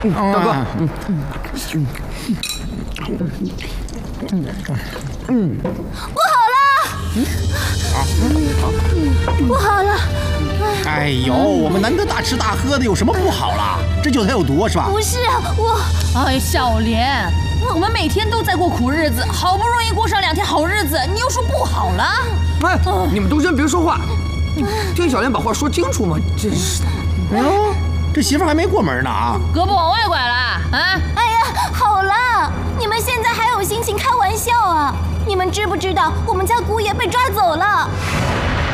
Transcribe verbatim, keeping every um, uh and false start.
大哥，嗯嗯嗯，不好了！不好了！ 哎呦，我们难得大吃大喝的，有什么不好啦？这酒才有毒是吧？ 不是啊，我…… 哎，小莲，我们每天都在过苦日子，好不容易过上两天好日子，你又说不好了？ 哎，你们都先别说话，听小莲把话说清楚嘛！真是的。 哎呦，这媳妇还没过门呢啊！ 胳膊往外拐了啊！ 哎呀，好了，你们现在还有心情开玩笑啊？你们知不知道我们家姑爷被抓走了？